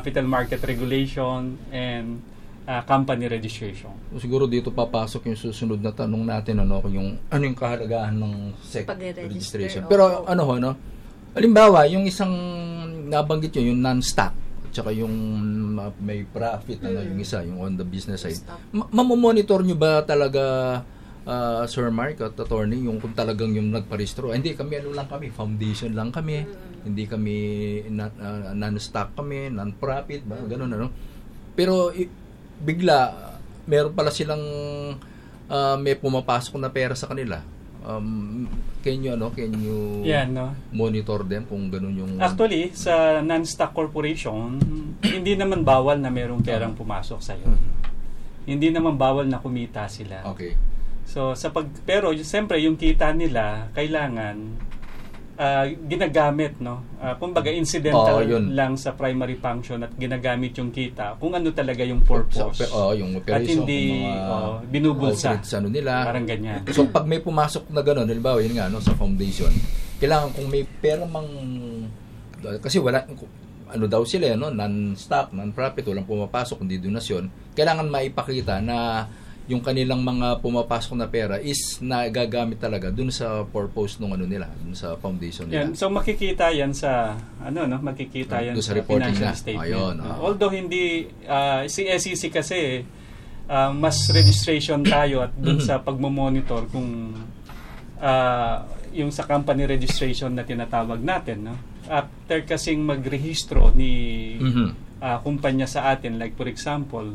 capital market regulation, and company registration. Siguro dito papasok yung susunod na tanong natin, yung kahalagahan ng SEC registration. Pero halimbawa, yung isang nabanggit yun, yung non-stock, tsaka yung may profit, yung isa, yung on the business side. Mamomonitor nyo ba talaga, Sir Mark at Attorney, yung kung talagang yung nagparehistro? Hindi kami, lang kami, foundation lang kami, hindi kami non-stock kami, non-profit, ganun, Pero bigla, meron pala silang may pumapasok na pera sa kanila. Can you monitor them kung ganun yung... Actually, sa non-stock corporation, hindi naman bawal na merong perang pumasok sa'yo. Hindi naman bawal na kumita sila. Okay. So, pero siyempre, yung kita nila, kailangan ginagamit, kumbaga incidental lang sa primary function at ginagamit yung kita kung ano talaga yung purpose. Yung at hindi binubulsa. Nila. Parang ganyan. So pag may pumasok na gano'n, halimbawa yun nga sa foundation, kailangan kung may pera kasi wala daw sila non-stock, non-profit, walang pumapasok kundi donasyon, kailangan maipakita na yung kanilang mga pumapasok na pera is nagagamit talaga dun sa purpose nung nila, dun sa foundation nila. So makikita yan sa makikita yan sa financial statement. Ayun, although hindi si SEC kasi mas registration tayo at dun sa pagmo-monitor kung yung sa company registration na tinatawag natin, after kasing magrehistro ni kumpanya sa atin, like for example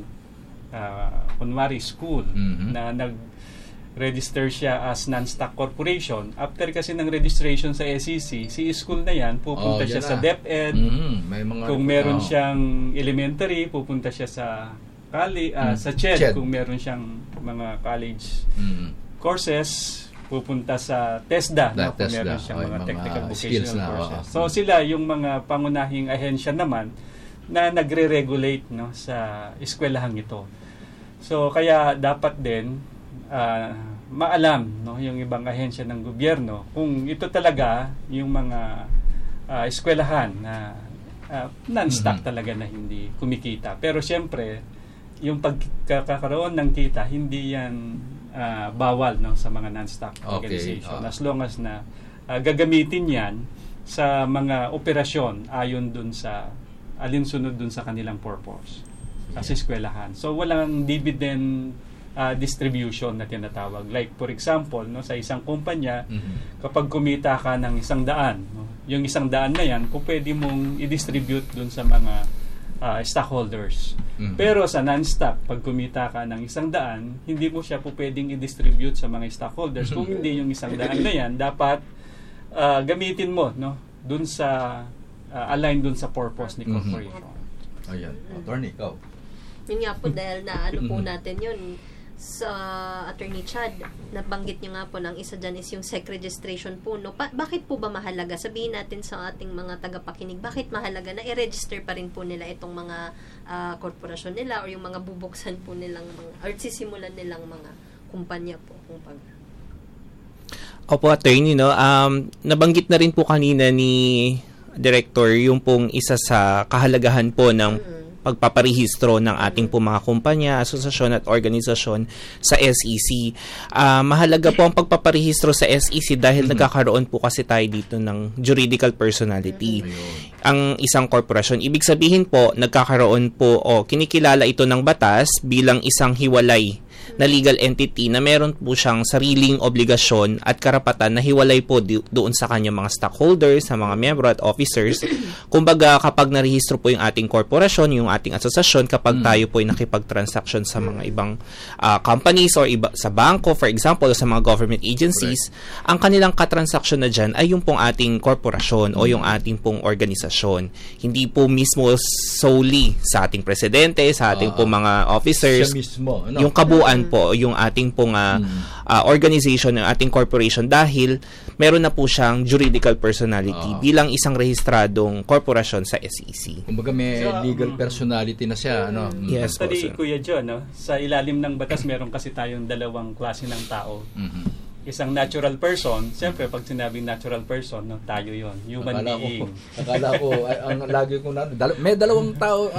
kunwari school na nag-register siya as non-stock corporation, after kasi ng registration sa SEC, si school na yan pupunta siya sa DepEd. Kung meron siyang elementary, pupunta siya sa sa CHED. Kung meron siyang mga college courses, pupunta sa TESDA, kung meron siyang mga technical vocational courses. So sila yung mga pangunahing ahensya naman na nagre-regulate sa eskwelahang ito. So kaya dapat din maalam yung ibang ahensya ng gobyerno kung ito talaga yung mga eskwelahan na non-stock talaga na hindi kumikita. Pero siyempre yung pagkakaroon ng kita hindi yan bawal sa mga non-stock organization as long as na gagamitin yan sa mga operasyon ayon dun sa alinsunod dun sa kanilang purpose sa eskwelahan. So walang dividend distribution na tinatawag. Like for example, sa isang kumpanya, kapag kumita ka ng 100, yung 100 na yan, kung pwede mong i-distribute dun sa mga stockholders. Pero sa non-stock, pag kumita ka ng 100, hindi mo siya po pwedeng i-distribute sa mga stockholders. Kung hindi yung 100 na yan, dapat gamitin mo dun sa align dun sa purpose ni corporation. Ayan. Attorney, ikaw. Yun nga po, dahil na po natin yun sa Attorney Chad, nabanggit niyo nga po ng isa dyan is yung SEC registration po. Bakit po ba mahalaga? Sabihin natin sa ating mga tagapakinig, bakit mahalaga na i-register pa rin po nila itong mga korporasyon nila o yung mga bubuksan po nilang or sisimulan nilang mga kumpanya po? Opo, Attorney, nabanggit na rin po kanina ni Director yung pong isa sa kahalagahan po ng pagpaparehistro ng ating po mga kumpanya, asosasyon at organisasyon sa SEC. Mahalaga po ang pagpaparehistro sa SEC dahil nagkakaroon po kasi tayo dito ng juridical personality. Ang isang korporasyon. Ibig sabihin po, nagkakaroon po o kinikilala ito ng batas bilang isang hiwalay na legal entity na meron po siyang sariling obligasyon at karapatan na hiwalay po doon sa kanyang mga stockholders, sa mga miyembro at officers. Kumbaga, kapag narehistro po yung ating korporasyon, yung ating asosasyon, kapag tayo po ay nakipag-transaction sa mga ibang companies or sa bangko, for example, o sa mga government agencies, ang kanilang katransaksyon na dyan ay yung pong ating korporasyon o yung ating pong organisasyon. Hindi po mismo solely sa ating presidente, sa ating pong mga officers, mismo, yung kabuuan po yung ating pong organization, yung ating corporation, dahil meron na po siyang juridical personality bilang isang rehistradong korporasyon sa SEC. Kumbaga may legal personality na siya. Yes po, Actually, sir. Kuya John, sa ilalim ng batas meron kasi tayong dalawang klase ng tao. Isang natural person, siyempre pag sinabing natural person, tayo yon, human being. Akala ko, ang lagi ko may dalawang tao